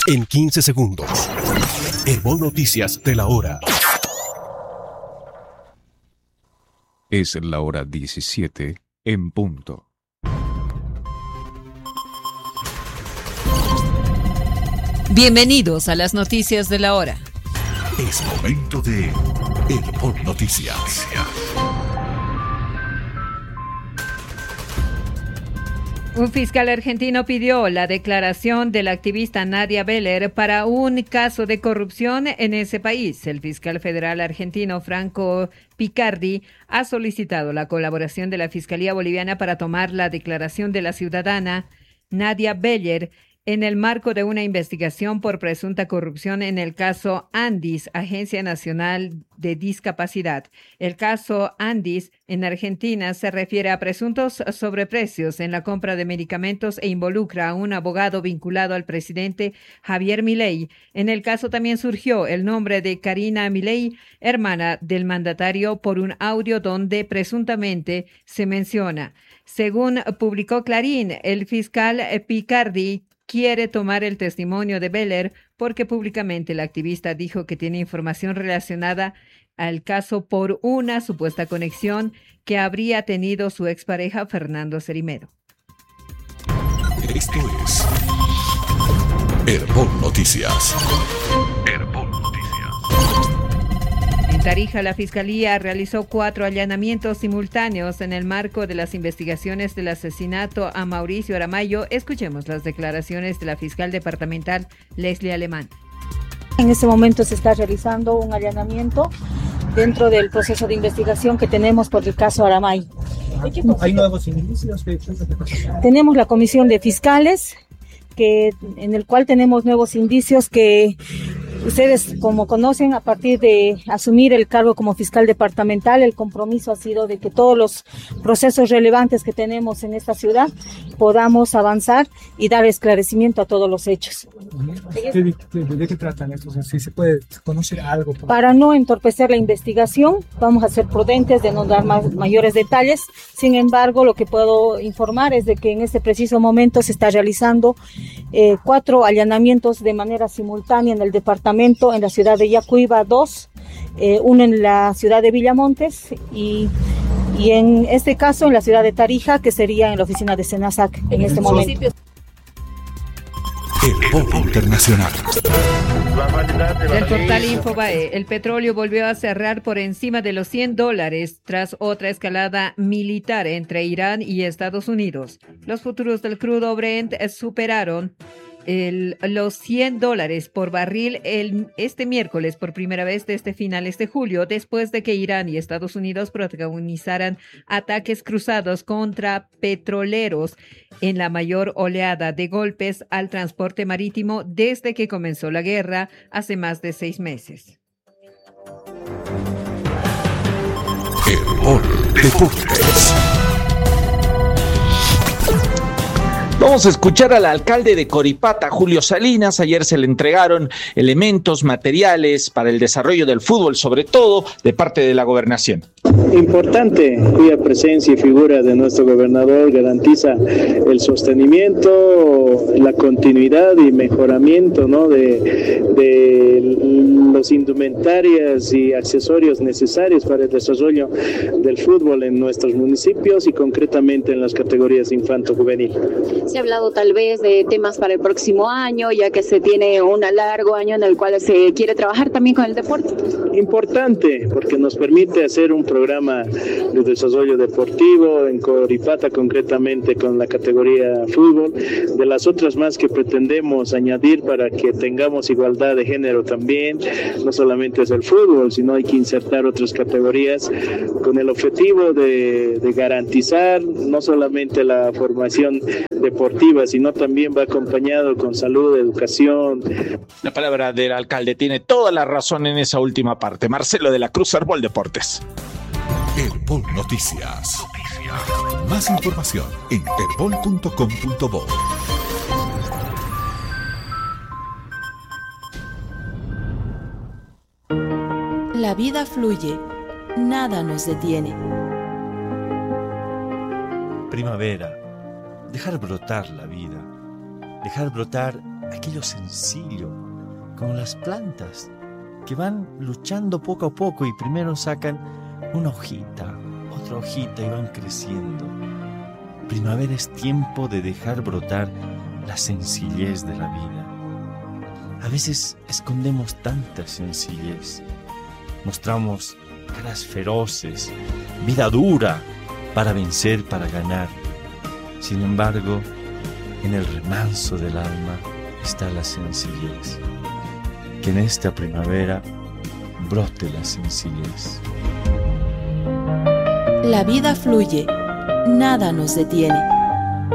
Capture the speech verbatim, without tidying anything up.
en quince segundos. Herbol Noticias de la hora. Es la hora diecisiete en punto. Bienvenidos a las noticias de la hora. Es momento de Herbol Noticias. Un fiscal argentino pidió la declaración de la activista Nadia Beller para un caso de corrupción en ese país. El fiscal federal argentino Franco Picardi ha solicitado la colaboración de la Fiscalía Boliviana para tomar la declaración de la ciudadana Nadia Beller en el marco de una investigación por presunta corrupción en el caso Andis, Agencia Nacional de Discapacidad. El caso Andis en Argentina se refiere a presuntos sobreprecios en la compra de medicamentos e involucra a un abogado vinculado al presidente Javier Milei. En el caso también surgió el nombre de Karina Milei, hermana del mandatario, por un audio donde presuntamente se menciona. Según publicó Clarín, el fiscal Picardi quiere tomar el testimonio de Beller porque públicamente la activista dijo que tiene información relacionada al caso por una supuesta conexión que habría tenido su expareja Fernando Cerimero. Esto es Herbol Noticias. Herbol Noticias. En Tarija, la Fiscalía realizó cuatro allanamientos simultáneos en el marco de las investigaciones del asesinato a Mauricio Aramayo. Escuchemos las declaraciones de la fiscal departamental Leslie Alemán. En este momento se está realizando un allanamiento dentro del proceso de investigación que tenemos por el caso Aramayo. ¿Hay nuevos indicios? Tenemos la comisión de fiscales, que, en el cual tenemos nuevos indicios que ustedes, como conocen, a partir de asumir el cargo como fiscal departamental, el compromiso ha sido de que todos los procesos relevantes que tenemos en esta ciudad podamos avanzar y dar esclarecimiento a todos los hechos. ¿De, de, de, de qué tratan estos? Si se puede conocer algo. Por... Para no entorpecer la investigación, vamos a ser prudentes de no dar más, mayores detalles. Sin embargo, lo que puedo informar es de que en este preciso momento se está realizando eh, cuatro allanamientos de manera simultánea en el departamento, en la ciudad de Yacuiba, dos, eh, uno en la ciudad de Villamontes y, y en este caso en la ciudad de Tarija, que sería en la oficina de Senasac en este momento. Herbol Internacional. Del portal Infobae, el petróleo volvió a cerrar por encima de los cien dólares tras otra escalada militar entre Irán y Estados Unidos. Los futuros del crudo Brent superaron El, los cien dólares por barril el, este miércoles por primera vez desde finales de julio, después de que Irán y Estados Unidos protagonizaran ataques cruzados contra petroleros en la mayor oleada de golpes al transporte marítimo desde que comenzó la guerra hace más de seis meses. Herbol Deportes. Vamos a escuchar al alcalde de Coripata, Julio Salinas. Ayer se le entregaron elementos materiales para el desarrollo del fútbol, sobre todo de parte de la gobernación. Importante, cuya presencia y figura de nuestro gobernador garantiza el sostenimiento, la continuidad y mejoramiento, ¿no?, de, de los indumentarias y accesorios necesarios para el desarrollo del fútbol en nuestros municipios y concretamente en las categorías infanto-juvenil. Se ha hablado tal vez de temas para el próximo año, ya que se tiene un largo año en el cual se quiere trabajar también con el deporte. Importante, porque nos permite hacer un programa de desarrollo deportivo en Coripata, concretamente con la categoría fútbol, de las otras más que pretendemos añadir para que tengamos igualdad de género también. No solamente es el fútbol, sino hay que insertar otras categorías con el objetivo de, de garantizar no solamente la formación deportiva, sino también va acompañado con salud, educación. La palabra del alcalde tiene toda la razón en esa última parte. Marcelo de la Cruz, Herbol Deportes. Herbol Noticias. Más información en herbol punto com punto bo. La vida fluye, nada nos detiene. Primavera, dejar brotar la vida, dejar brotar aquello sencillo, como las plantas, que van luchando poco a poco y primero sacan una hojita, otra hojita y van creciendo. Primavera es tiempo de dejar brotar la sencillez de la vida. A veces escondemos tanta sencillez. Mostramos caras feroces, vida dura, para vencer, para ganar. Sin embargo, en el remanso del alma está la sencillez. Que en esta primavera brote la sencillez. La vida fluye, nada nos detiene.